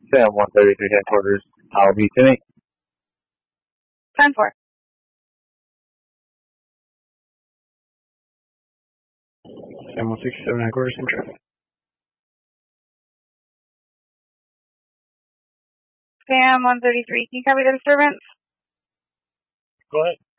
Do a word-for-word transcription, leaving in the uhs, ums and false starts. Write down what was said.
Sam one thirty-three headquarters. I'll be tonight. ten four. Sam one sixty-seven headquarters in traffic. Sam one thirty-three, can you copy the disturbance? Go ahead.